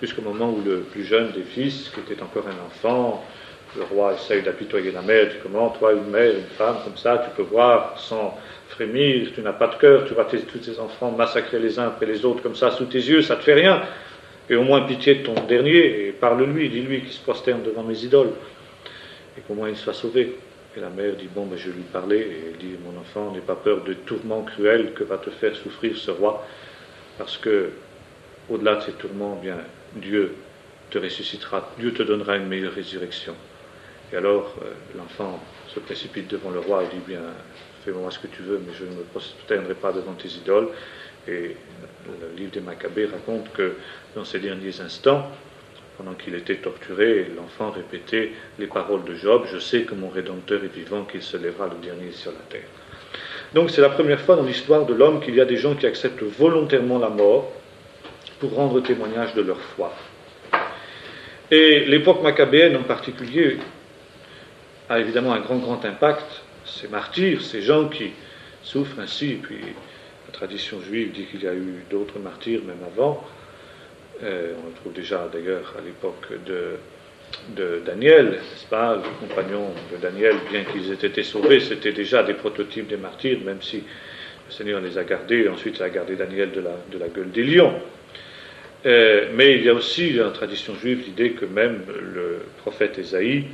jusqu'au moment où le plus jeune des fils, qui était encore un enfant, le roi essaye d'apitoyer la mère, dit comment, toi, une mère, une femme, comme ça, tu peux voir sans frémir, tu n'as pas de cœur, tu vois tous tes enfants massacrer les uns après les autres, comme ça, sous tes yeux, ça te fait rien. Et au moins pitié de ton dernier, et parle-lui, dis-lui qu'il se prosterne devant mes idoles, et qu'au moins il soit sauvé. Et la mère dit, bon, ben, je vais lui parler, et elle dit, mon enfant, n'aie pas peur de tourments cruels que va te faire souffrir ce roi, parce que, au-delà de ces tourments, bien, Dieu te ressuscitera, Dieu te donnera une meilleure résurrection. Et alors, l'enfant se précipite devant le roi et dit, bien, fais-moi ce que tu veux, mais je ne me prosternerai pas devant tes idoles. Et le livre des Maccabées raconte que dans ces derniers instants, pendant qu'il était torturé, l'enfant répétait les paroles de Job, je sais que mon Rédempteur est vivant, qu'il se lèvera le dernier sur la terre. Donc c'est la première fois dans l'histoire de l'homme qu'il y a des gens qui acceptent volontairement la mort pour rendre témoignage de leur foi. Et l'époque maccabéenne en particulier a évidemment un grand impact. Ces martyrs, ces gens qui souffrent ainsi, puis la tradition juive dit qu'il y a eu d'autres martyrs même avant. On le trouve déjà d'ailleurs à l'époque de Daniel, n'est-ce pas? Les compagnons de Daniel, bien qu'ils aient été sauvés, c'était déjà des prototypes des martyrs, même si le Seigneur les a gardés, et ensuite il a gardé Daniel de la gueule des lions. Mais il y a aussi dans la tradition juive l'idée que même le prophète Ésaïe,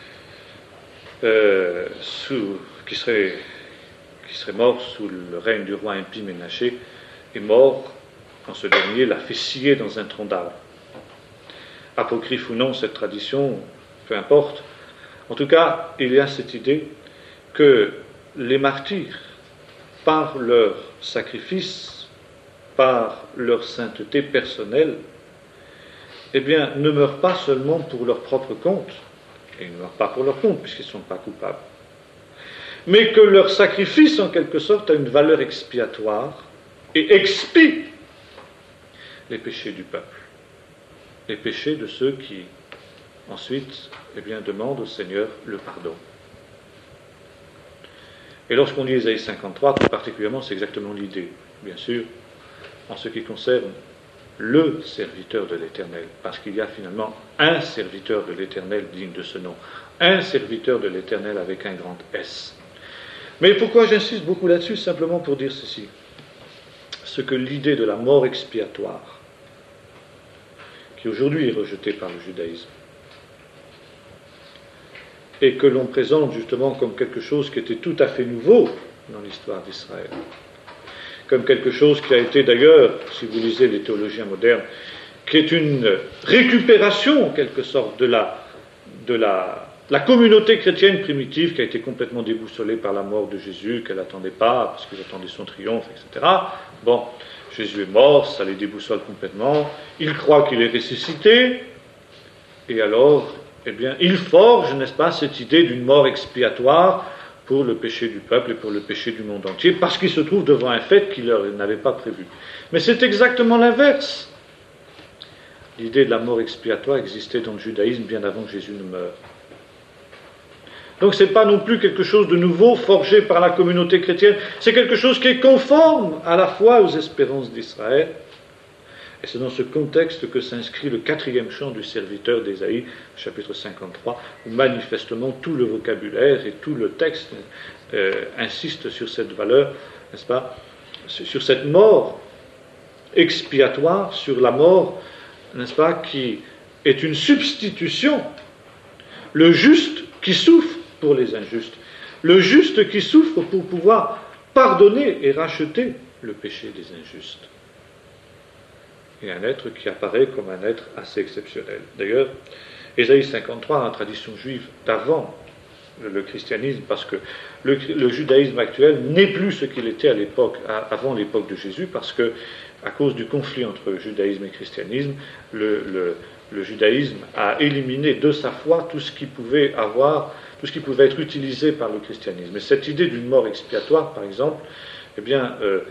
qui serait mort sous le règne du roi impie Ménaché, est mort quand ce dernier l'a fait scier dans un tronc d'arbre. Apocryphe ou non, cette tradition, peu importe. En tout cas, il y a cette idée que les martyrs, par leur sacrifice, par leur sainteté personnelle, eh bien, ne meurent pas seulement pour leur propre compte, et ils ne meurent pas pour leur compte, puisqu'ils ne sont pas coupables, mais que leur sacrifice, en quelque sorte, a une valeur expiatoire et expie les péchés du peuple, les péchés de ceux qui, ensuite, eh bien, demandent au Seigneur le pardon. Et lorsqu'on lit Ésaïe 53, tout particulièrement, c'est exactement l'idée, bien sûr, en ce qui concerne le serviteur de l'Éternel, parce qu'il y a finalement un serviteur de l'Éternel digne de ce nom, un serviteur de l'Éternel avec un grand S. Mais pourquoi j'insiste beaucoup là-dessus? Simplement pour dire ceci, ce que l'idée de la mort expiatoire, qui aujourd'hui est rejetée par le judaïsme, et que l'on présente justement comme quelque chose qui était tout à fait nouveau dans l'histoire d'Israël, comme quelque chose qui a été d'ailleurs, si vous lisez les théologiens modernes, qui est une récupération en quelque sorte de la communauté chrétienne primitive qui a été complètement déboussolée par la mort de Jésus, qu'elle n'attendait pas, parce qu'ils attendaient son triomphe, etc. Bon, Jésus est mort, ça les déboussole complètement, ils croient qu'il est ressuscité, et alors, eh bien, ils forgent, n'est-ce pas, cette idée d'une mort expiatoire pour le péché du peuple et pour le péché du monde entier, parce qu'ils se trouvent devant un fait qu'ils n'avaient pas prévu. Mais c'est exactement l'inverse. L'idée de la mort expiatoire existait dans le judaïsme bien avant que Jésus ne meure. Donc ce n'est pas non plus quelque chose de nouveau forgé par la communauté chrétienne, c'est quelque chose qui est conforme à la fois aux espérances d'Israël. Et c'est dans ce contexte que s'inscrit le 4e chant du serviteur d'Ésaïe, chapitre 53, où manifestement tout le vocabulaire et tout le texte insiste sur cette valeur, n'est-ce pas, sur cette mort expiatoire, sur la mort, n'est-ce pas, qui est une substitution, le juste qui souffre pour les injustes, le juste qui souffre pour pouvoir pardonner et racheter le péché des injustes. Et un être qui apparaît comme un être assez exceptionnel. D'ailleurs, Ésaïe 53, en tradition juive d'avant le christianisme, parce que le judaïsme actuel n'est plus ce qu'il était avant l'époque de Jésus, parce que, à cause du conflit entre judaïsme et christianisme, le judaïsme a éliminé de sa foi tout ce qui pouvait être utilisé par le christianisme. Et cette idée d'une mort expiatoire, par exemple, eh bien,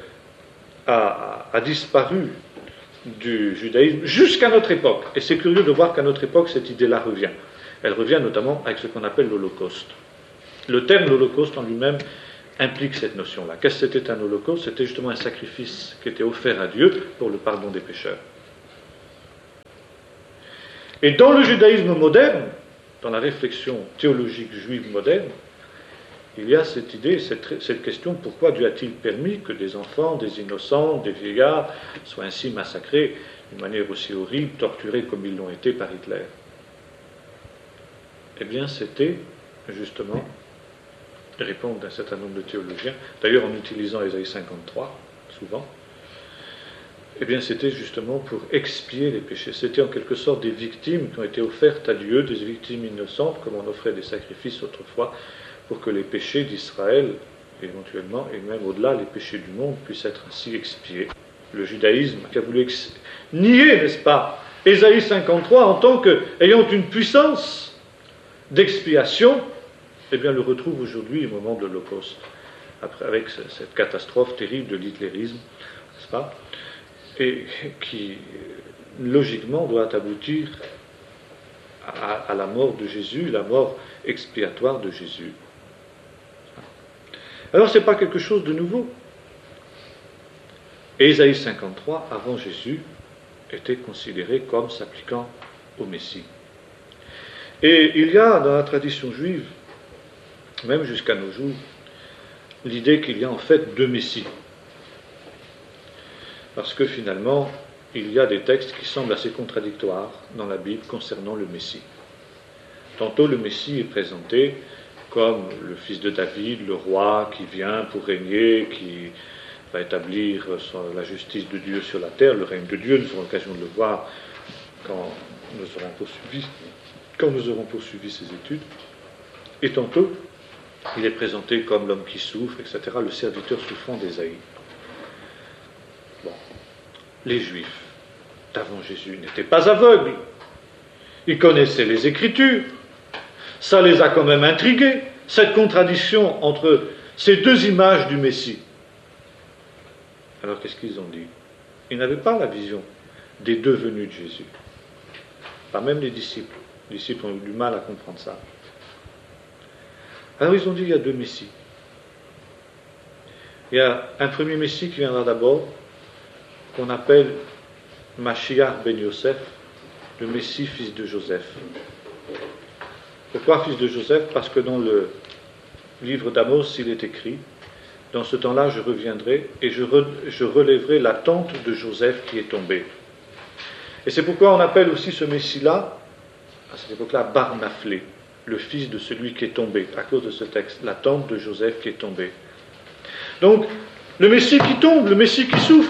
a disparu du judaïsme jusqu'à notre époque. Et c'est curieux de voir qu'à notre époque, cette idée-là revient. Elle revient notamment avec ce qu'on appelle l'Holocauste. Le terme l'Holocauste en lui-même implique cette notion-là. Qu'est-ce que c'était un Holocauste? C'était justement un sacrifice qui était offert à Dieu pour le pardon des pécheurs. Et dans le judaïsme moderne, dans la réflexion théologique juive moderne, il y a cette idée, cette question, pourquoi Dieu a-t-il permis que des enfants, des innocents, des vieillards soient ainsi massacrés d'une manière aussi horrible, torturés comme ils l'ont été par Hitler? Eh bien, c'était justement, répondent un certain nombre de théologiens, d'ailleurs en utilisant Ésaïe 53, souvent, eh bien, c'était justement pour expier les péchés. C'était en quelque sorte des victimes qui ont été offertes à Dieu, des victimes innocentes, comme on offrait des sacrifices autrefois, pour que les péchés d'Israël, éventuellement, et même au-delà, les péchés du monde, puissent être ainsi expiés. Le judaïsme qui a voulu nier, n'est-ce pas, Ésaïe 53 en tant qu'ayant une puissance d'expiation, eh bien, le retrouve aujourd'hui au moment de l'Holocauste, avec cette catastrophe terrible de l'hitlérisme, n'est-ce pas, et qui, logiquement, doit aboutir à la mort de Jésus, la mort expiatoire de Jésus. Alors, ce n'est pas quelque chose de nouveau. Ésaïe 53, avant Jésus, était considéré comme s'appliquant au Messie. Et il y a dans la tradition juive, même jusqu'à nos jours, l'idée qu'il y a en fait deux Messies. Parce que finalement, il y a des textes qui semblent assez contradictoires dans la Bible concernant le Messie. Tantôt le Messie est présenté comme le fils de David, le roi qui vient pour régner, qui va établir la justice de Dieu sur la terre, le règne de Dieu. Nous aurons l'occasion de le voir quand nous aurons poursuivi ces études. Et tantôt, il est présenté comme l'homme qui souffre, etc., le serviteur souffrant d'Ésaïe. Bon. Les Juifs d'avant Jésus n'étaient pas aveugles. Ils connaissaient les Écritures. Ça les a quand même intrigués, cette contradiction entre ces deux images du Messie. Alors qu'est-ce qu'ils ont dit? Ils n'avaient pas la vision des deux venues de Jésus. Pas même les disciples. Les disciples ont eu du mal à comprendre ça. Alors ils ont dit il y a deux Messies. Il y a un premier Messie qui viendra d'abord, qu'on appelle Mashiach ben Yosef, le Messie fils de Joseph. Pourquoi fils de Joseph? Parce que dans le livre d'Amos, il est écrit, dans ce temps-là, je reviendrai et je relèverai la tente de Joseph qui est tombée. Et c'est pourquoi on appelle aussi ce Messie-là, à cette époque-là, Bar Naphlé, le fils de celui qui est tombé, à cause de ce texte, la tente de Joseph qui est tombée. Donc, le Messie qui tombe, le Messie qui souffre.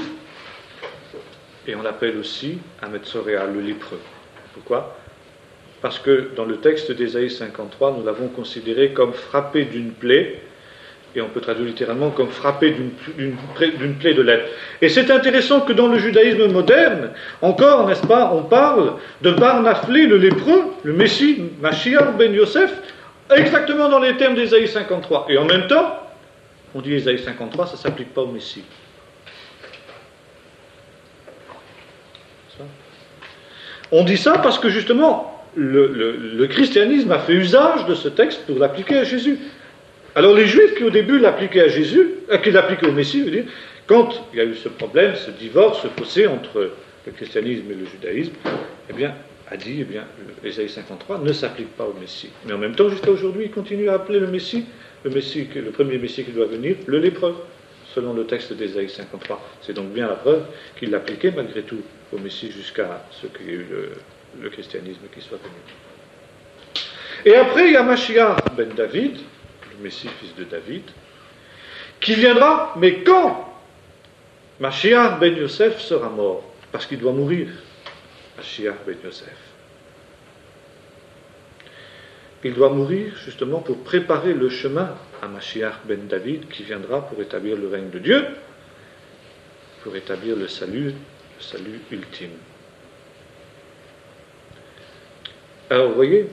Et on l'appelle aussi Ametzoréa, le lépreux. Pourquoi? Parce que dans le texte d'Ésaïe 53, nous l'avons considéré comme frappé d'une plaie, et on peut traduire littéralement comme frappé d'une plaie de lèpre. Et c'est intéressant que dans le judaïsme moderne, encore, n'est-ce pas, on parle de Bar Naphlé, le lépreux, le Messie, Mashiach ben Yosef, exactement dans les termes d'Ésaïe 53. Et en même temps, on dit Ésaïe 53, ça ne s'applique pas au Messie. On dit ça parce que justement, le christianisme a fait usage de ce texte pour l'appliquer à Jésus. Alors les Juifs qui au début l'appliquaient à Jésus, qui l'appliquaient au Messie, veut dire, quand il y a eu ce problème, ce divorce, ce fossé entre le christianisme et le judaïsme, eh bien, a dit, eh bien, Ésaïe 53 ne s'applique pas au Messie. Mais en même temps, jusqu'à aujourd'hui, il continue à appeler le Messie, le premier Messie qui doit venir, le lépreux, selon le texte d'Ésaïe 53. C'est donc bien la preuve qu'il l'appliquait malgré tout au Messie jusqu'à ce qu'il y ait eu le christianisme qui soit venu. Et après, il y a Mashiach ben David, le Messie fils de David, qui viendra, mais quand Mashiach ben Yosef sera mort, parce qu'il doit mourir, Mashiach ben Yosef. Il doit mourir justement pour préparer le chemin à Mashiach ben David qui viendra pour établir le règne de Dieu, pour établir le salut ultime. Alors vous voyez,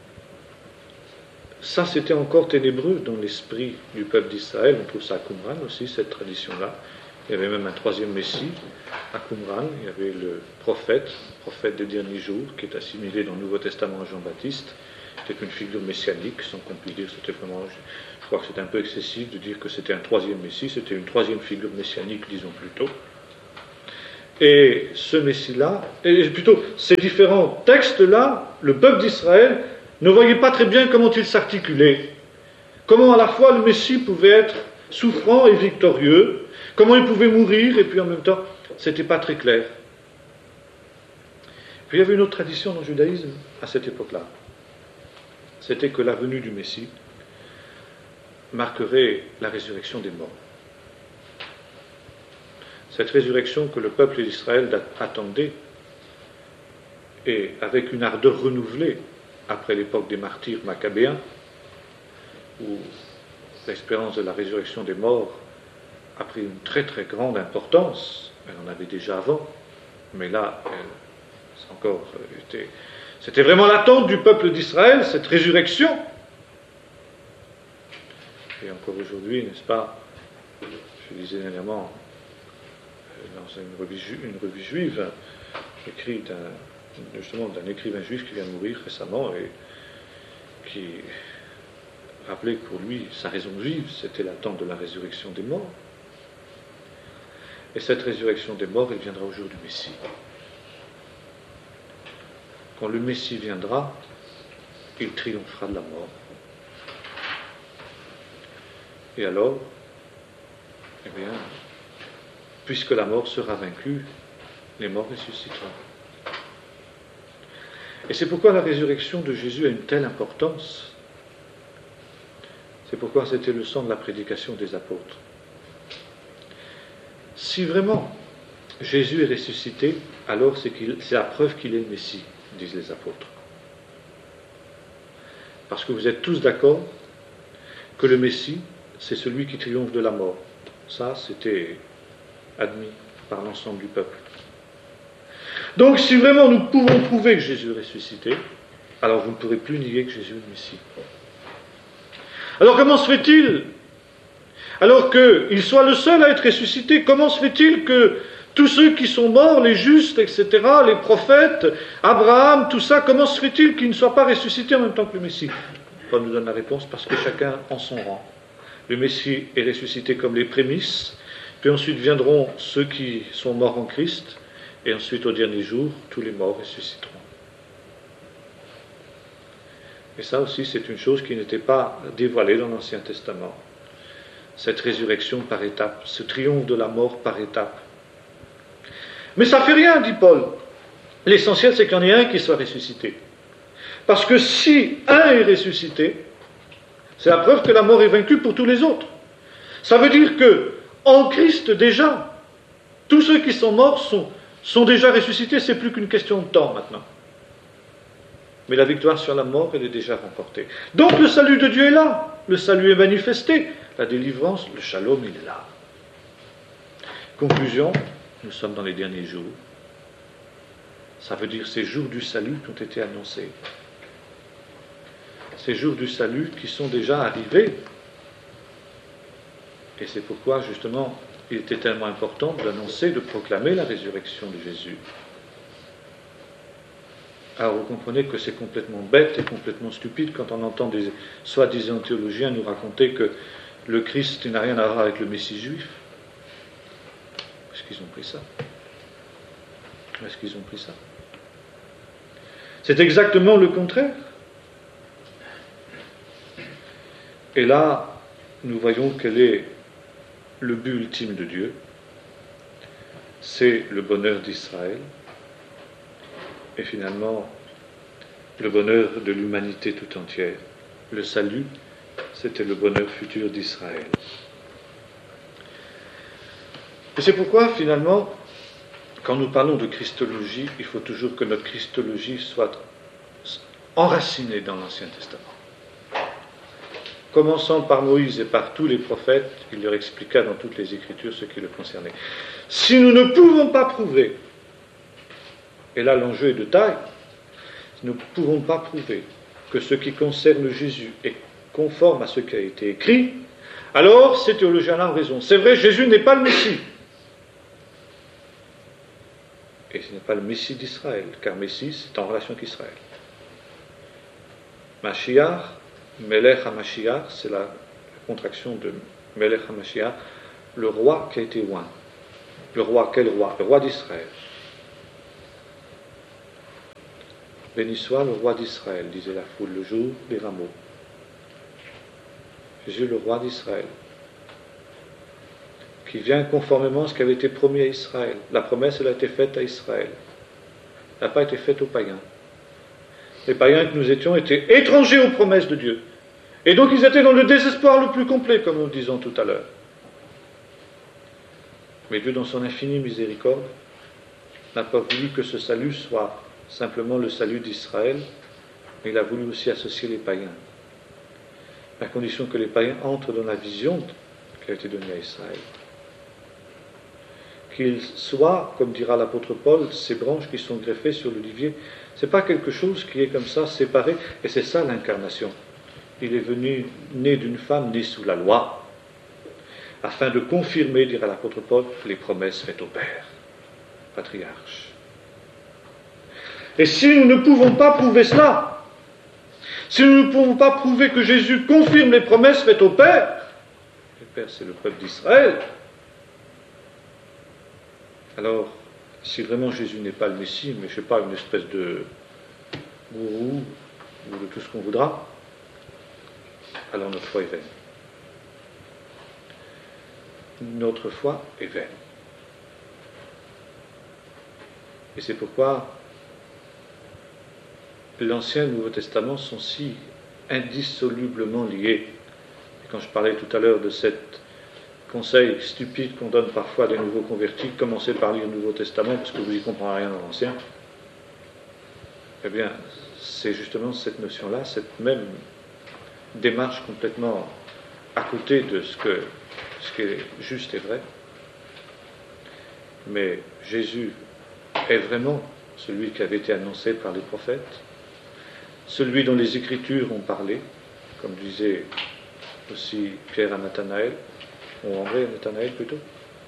ça c'était encore ténébreux dans l'esprit du peuple d'Israël. On trouve ça à Qumran aussi, cette tradition-là. Il y avait même un troisième Messie à Qumran. Il y avait le prophète des derniers jours, qui est assimilé dans le Nouveau Testament à Jean-Baptiste. C'était une figure messianique, sans qu'on puisse dire, c'était vraiment, je crois que c'est un peu excessif de dire que c'était un troisième Messie, c'était une troisième figure messianique, disons plutôt. Et ce Messie-là, et plutôt ces différents textes-là, le peuple d'Israël ne voyait pas très bien comment il s'articulait. Comment à la fois le Messie pouvait être souffrant et victorieux, comment il pouvait mourir, et puis en même temps, c'était pas très clair. Puis il y avait une autre tradition dans le judaïsme à cette époque-là. C'était que la venue du Messie marquerait la résurrection des morts. Cette résurrection que le peuple d'Israël attendait, et avec une ardeur renouvelée après l'époque des martyrs maccabéens, où l'expérience de la résurrection des morts a pris une très très grande importance. Elle en avait déjà avant, mais là, c'était vraiment l'attente du peuple d'Israël, cette résurrection. Et encore aujourd'hui, n'est-ce pas, je disais dernièrement dans une revue juive, écrit justement d'un écrivain juif qui vient de mourir récemment et qui rappelait que pour lui, sa raison vive, c'était l'attente de la résurrection des morts. Et cette résurrection des morts, elle viendra au jour du Messie. Quand le Messie viendra, il triomphera de la mort. Et alors, eh bien, puisque la mort sera vaincue, les morts ressusciteront. Et c'est pourquoi la résurrection de Jésus a une telle importance. C'est pourquoi c'était le sang de la prédication des apôtres. Si vraiment Jésus est ressuscité, alors c'est la preuve qu'il est le Messie, disent les apôtres. Parce que vous êtes tous d'accord que le Messie, c'est celui qui triomphe de la mort. Ça, c'était admis par l'ensemble du peuple. Donc, si vraiment nous pouvons prouver que Jésus est ressuscité, alors vous ne pourrez plus nier que Jésus est le Messie. Alors, comment se fait-il, alors qu'il soit le seul à être ressuscité, comment se fait-il que tous ceux qui sont morts, les justes, etc., les prophètes, Abraham, tout ça, comment se fait-il qu'ils ne soient pas ressuscités en même temps que le Messie? Paul nous donne la réponse, parce que chacun en son rang. Le Messie est ressuscité comme les prémices, puis ensuite viendront ceux qui sont morts en Christ, et ensuite au dernier jour, tous les morts ressusciteront. Et ça aussi, c'est une chose qui n'était pas dévoilée dans l'Ancien Testament. Cette résurrection par étapes, ce triomphe de la mort par étapes. Mais ça ne fait rien, dit Paul. L'essentiel, c'est qu'il y en ait un qui soit ressuscité. Parce que si un est ressuscité, c'est la preuve que la mort est vaincue pour tous les autres. Ça veut dire que, en Christ déjà, tous ceux qui sont morts sont déjà ressuscités, c'est plus qu'une question de temps maintenant. Mais la victoire sur la mort, elle est déjà remportée. Donc le salut de Dieu est là, le salut est manifesté, la délivrance, le shalom, il est là. Conclusion, nous sommes dans les derniers jours. Ça veut dire ces jours du salut qui ont été annoncés. Ces jours du salut qui sont déjà arrivés. Et c'est pourquoi, justement, il était tellement important d'annoncer, de proclamer la résurrection de Jésus. Alors vous comprenez que c'est complètement bête et complètement stupide quand on entend des soi-disant théologiens nous raconter que le Christ n'a rien à voir avec le Messie juif. Est-ce qu'ils ont pris ça? Est-ce qu'ils ont pris ça? C'est exactement le contraire. Et là, nous voyons quel est le but ultime de Dieu. C'est le bonheur d'Israël. Et finalement, le bonheur de l'humanité tout entière. Le salut, c'était le bonheur futur d'Israël. Et c'est pourquoi, finalement, quand nous parlons de Christologie, il faut toujours que notre Christologie soit enracinée dans l'Ancien Testament. Commençant par Moïse et par tous les prophètes, il leur expliqua dans toutes les Écritures ce qui le concernait. Si nous ne pouvons pas prouver, et là l'enjeu est de taille, si nous ne pouvons pas prouver que ce qui concerne Jésus est conforme à ce qui a été écrit, alors ces théologiens-là ont raison. C'est vrai, Jésus n'est pas le Messie. Et ce n'est pas le Messie d'Israël, car Messie, c'est en relation avec Israël. Mashiach, Melech HaMashiach, c'est la contraction de Melech HaMashiach, le roi qui a été oint. Le roi, quel roi? Le roi d'Israël. Béni soit le roi d'Israël, disait la foule le jour des rameaux. Jésus, le roi d'Israël, qui vient conformément à ce qui avait été promis à Israël. La promesse, elle a été faite à Israël. Elle n'a pas été faite aux païens. Les païens que nous étions étaient étrangers aux promesses de Dieu. Et donc ils étaient dans le désespoir le plus complet, comme nous le disons tout à l'heure. Mais Dieu, dans son infinie miséricorde, n'a pas voulu que ce salut soit simplement le salut d'Israël, mais il a voulu aussi associer les païens. À condition que les païens entrent dans la vision qui a été donnée à Israël. Qu'ils soient, comme dira l'apôtre Paul, ces branches qui sont greffées sur l'olivier. Ce n'est pas quelque chose qui est comme ça, séparé, et c'est ça l'incarnation. Il est venu né d'une femme née sous la loi, afin de confirmer, dira l'apôtre Paul, les promesses faites au Père, patriarche. Et si nous ne pouvons pas prouver cela, si nous ne pouvons pas prouver que Jésus confirme les promesses faites au Père, le Père c'est le peuple d'Israël, alors si vraiment Jésus n'est pas le Messie, mais je ne sais pas, une espèce de gourou, ou de tout ce qu'on voudra, alors notre foi est vaine. Notre foi est vaine. Et c'est pourquoi l'Ancien et le Nouveau Testament sont si indissolublement liés. Et quand je parlais tout à l'heure de cet conseil stupide qu'on donne parfois à des nouveaux convertis, commencez par lire le Nouveau Testament parce que vous n'y comprendrez rien dans l'Ancien, eh bien, c'est justement cette notion-là, cette même démarche complètement à côté de ce qui est juste et vrai. Mais Jésus est vraiment celui qui avait été annoncé par les prophètes, celui dont les Écritures ont parlé, comme disait aussi Pierre à Nathanaël, ou André à Nathanaël plutôt.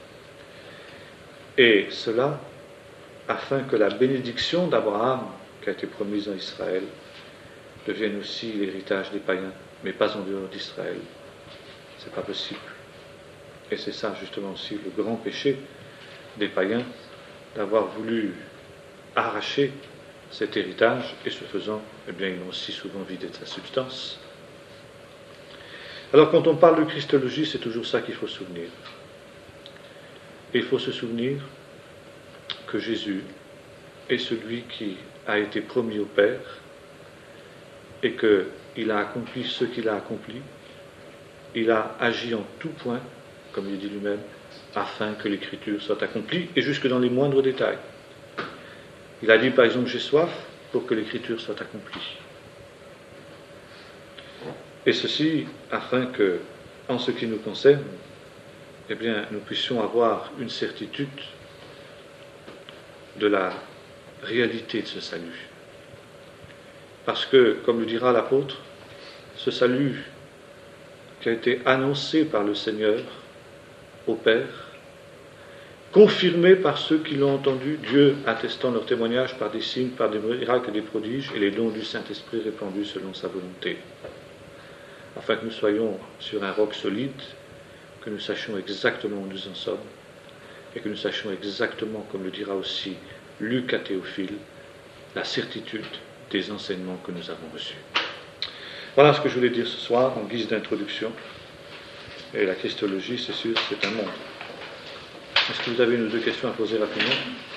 Et cela afin que la bénédiction d'Abraham, qui a été promise à Israël, devienne aussi l'héritage des païens, mais pas en dehors d'Israël. C'est pas possible. Et c'est ça justement aussi le grand péché des païens, d'avoir voulu arracher cet héritage, et ce faisant, eh bien, ils l'ont aussi souvent vidé de sa substance. Alors quand on parle de Christologie, c'est toujours ça qu'il faut se souvenir. Et il faut se souvenir que Jésus est celui qui a été promis au Père, et qu'il a accompli ce qu'il a accompli. Il a agi en tout point, comme il dit lui-même, afin que l'Écriture soit accomplie, et jusque dans les moindres détails. Il a dit par exemple « j'ai soif » pour que l'Écriture soit accomplie. Et ceci afin que, en ce qui nous concerne, eh bien, nous puissions avoir une certitude de la réalité de ce salut. Parce que, comme le dira l'apôtre, ce salut qui a été annoncé par le Seigneur au Père, confirmé par ceux qui l'ont entendu, Dieu attestant leur témoignage par des signes, par des miracles et des prodiges, et les dons du Saint-Esprit répandus selon sa volonté. Afin que nous soyons sur un roc solide, que nous sachions exactement où nous en sommes, et que nous sachions exactement, comme le dira aussi Luc à Théophile, la certitude des enseignements que nous avons reçus. Voilà ce que je voulais dire ce soir en guise d'introduction. Et la Christologie, c'est sûr, c'est un monde. Est-ce que vous avez une ou deux questions à poser rapidement?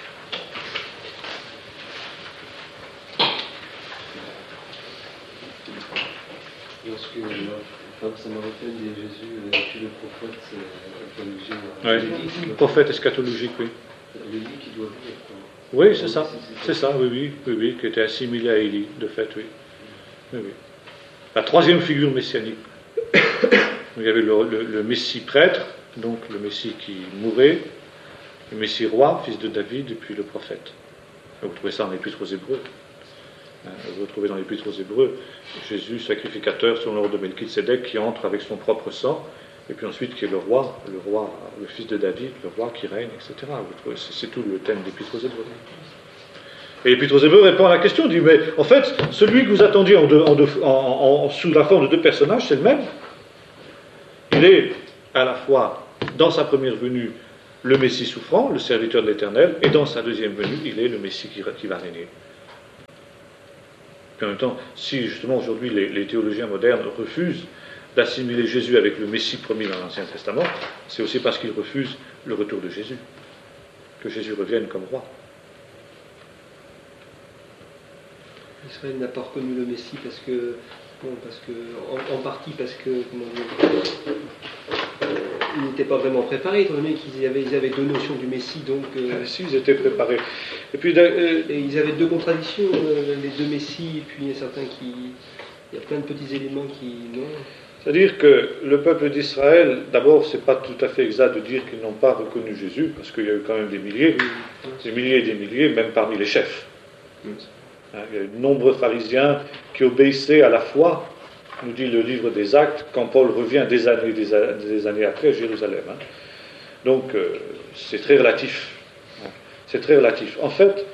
Lorsque ça me rappelle de Jésus, tu le prophète eschatologique. Oui, prophète eschatologique, oui. Élie qui doit venir. Oui, c'est ça. C'est ça, oui, qui était assimilé à Élie, de fait, oui. Oui. La troisième figure messianique. Il y avait le Messie prêtre, donc le Messie qui mourait, le Messie roi, fils de David, et puis le prophète. Vous trouvez ça dans l'Épître aux Hébreux. Vous retrouvez dans l'Épître aux Hébreux Jésus, sacrificateur selon l'ordre de Melchisédek, qui entre avec son propre sang, et puis ensuite qui est le roi, le fils de David, le roi qui règne, etc. Vous trouvez, c'est tout le thème d'Épître aux Hébreux. Et l'Épître aux Hébreux répond à la question, dit, mais en fait, celui que vous attendiez sous la forme de deux personnages, c'est le même. Il est à la fois, dans sa première venue, le Messie souffrant, le serviteur de l'Éternel, et dans sa deuxième venue, il est le Messie qui va régner. Puis en même temps, si justement aujourd'hui les théologiens modernes refusent d'assimiler Jésus avec le Messie promis dans l'Ancien Testament, c'est aussi parce qu'ils refusent le retour de Jésus, que Jésus revienne comme roi. Israël n'a pas reconnu le Messie en partie parce que ils n'étaient pas vraiment préparés, étant donné qu'ils avaient deux notions du Messie, donc... Si, ils étaient préparés. Et puis... et ils avaient deux contradictions, les deux Messies, et puis il y a certains qui... Il y a plein de petits éléments qui... Non. C'est-à-dire que le peuple d'Israël, d'abord, c'est pas tout à fait exact de dire qu'ils n'ont pas reconnu Jésus, parce qu'il y a eu quand même des milliers et des milliers, même parmi les chefs. Il y a eu de nombreux pharisiens qui obéissaient à la foi, nous dit le livre des Actes, quand Paul revient des années après à Jérusalem. Donc, c'est très relatif. C'est très relatif. En fait,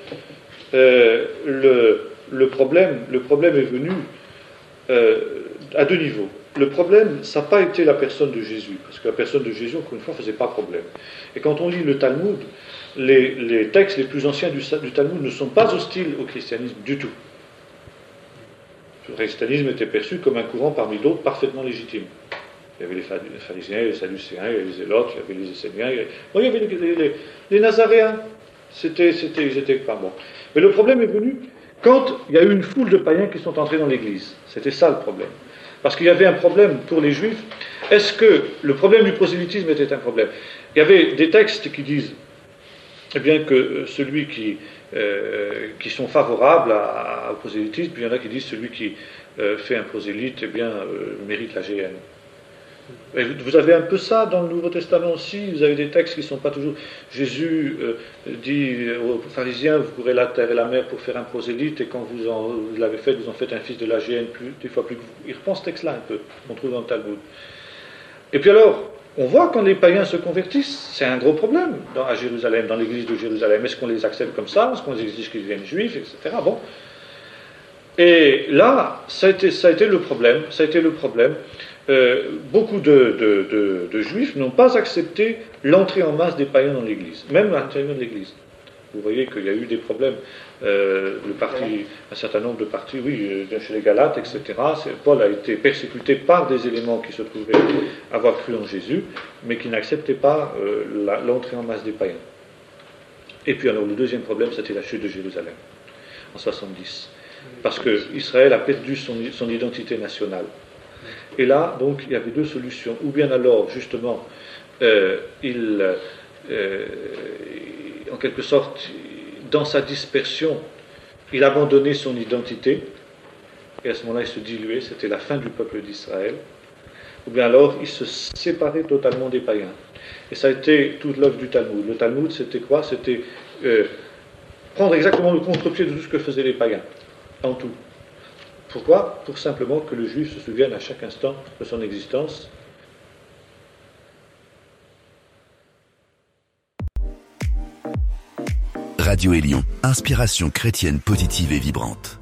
le problème est venu à deux niveaux. Le problème, ça n'a pas été la personne de Jésus, parce que la personne de Jésus, encore une fois, ne faisait pas problème. Et quand on lit le Talmud, les textes les plus anciens du Talmud ne sont pas hostiles au christianisme du tout. Le christianisme était perçu comme un courant parmi d'autres parfaitement légitime. Il y avait les pharisiens, les sadducéens, il y avait les zélotes, il y avait les esséniens, il y avait les nazaréens. Ils étaient pas bons. Mais le problème est venu quand il y a eu une foule de païens qui sont entrés dans l'église. C'était ça le problème. Parce qu'il y avait un problème pour les juifs. Est-ce que le problème du prosélytisme était un problème? Il y avait des textes qui disent bien que celui qui sont favorables au prosélytisme, puis il y en a qui disent celui qui fait un prosélyte mérite la GN. Et vous avez un peu ça dans le Nouveau Testament aussi. Vous avez des textes qui ne sont pas toujours... Jésus dit aux pharisiens, vous courez la terre et la mer pour faire un prosélyte, et quand vous l'avez fait, vous en faites un fils de la GN des fois plus que vous. Il reprend ce texte-là un peu, qu'on trouve dans le Talmud. Et puis alors, on voit quand les païens se convertissent, c'est un gros problème à Jérusalem, dans l'église de Jérusalem. Est-ce qu'on les accepte comme ça? Est-ce qu'on les exige qu'ils deviennent juifs, etc. Bon. Et là, ça a été le problème. Ça a été le problème. Beaucoup de juifs n'ont pas accepté l'entrée en masse des païens dans l'église, même à l'intérieur de l'église. Vous voyez qu'il y a eu des problèmes, un certain nombre de partis, chez les Galates, etc. Paul a été persécuté par des éléments qui se trouvaient avoir cru en Jésus, mais qui n'acceptaient pas l'entrée en masse des païens. Et puis alors le deuxième problème, c'était la chute de Jérusalem, en 70. Parce que Israël a perdu son identité nationale. Et là, donc, il y avait deux solutions. Ou bien alors, justement, en quelque sorte, dans sa dispersion, il abandonnait son identité, et à ce moment-là, il se diluait, c'était la fin du peuple d'Israël. Ou bien alors, il se séparait totalement des païens. Et ça a été toute l'œuvre du Talmud. Le Talmud, c'était quoi? C'était prendre exactement le contre-pied de tout ce que faisaient les païens, en tout. Pourquoi? Pour simplement que le juif se souvienne à chaque instant de son existence. Radio Élion, inspiration chrétienne positive et vibrante.